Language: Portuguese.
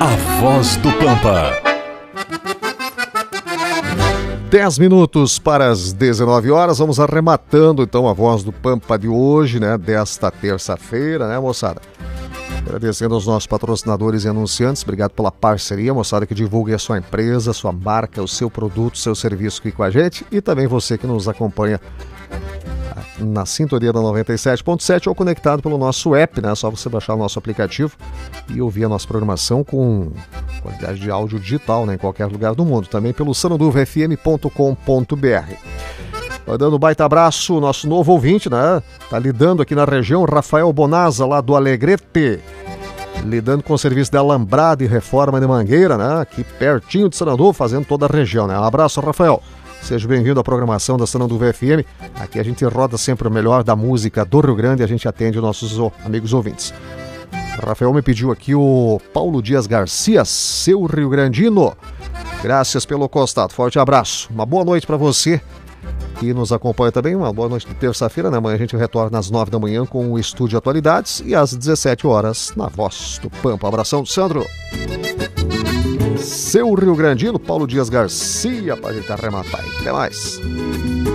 A Voz do Pampa. 10 minutos para as 19 horas, vamos arrematando então a Voz do Pampa de hoje, né, desta terça-feira, né, moçada? Agradecendo aos nossos patrocinadores e anunciantes, obrigado pela parceria, moçada, que divulgue a sua empresa, sua marca, o seu produto, o seu serviço aqui com a gente, e também você que nos acompanha na sintonia da 97.7 ou conectado pelo nosso app, né? É só você baixar o nosso aplicativo e ouvir a nossa programação com qualidade de áudio digital, né? Em qualquer lugar do mundo. Também pelo sananduvafm.com.br. Vai dando um baita abraço, nosso novo ouvinte, né? Tá lidando aqui na região, Rafael Bonazza, lá do Alegrete. Lidando com o serviço de alambrado e reforma de mangueira, né? Aqui pertinho de Sananduva, fazendo toda a região, né? Um abraço, Rafael. Seja bem-vindo à programação da Sananduva FM. Aqui a gente roda sempre o melhor da música do Rio Grande e a gente atende os nossos amigos ouvintes. O Rafael me pediu aqui o Paulo Dias Garcia, seu Rio Grandino. Graças pelo contato. Forte abraço. Uma boa noite para você que nos acompanha também. Uma boa noite de terça-feira, né? Amanhã a gente retorna às 9 da manhã com o Estúdio Atualidades e às 17 horas na Voz do Pampa. Abração, Sandro. Seu Rio Grandino, Paulo Dias Garcia, pra gente arrematar aí. Até mais.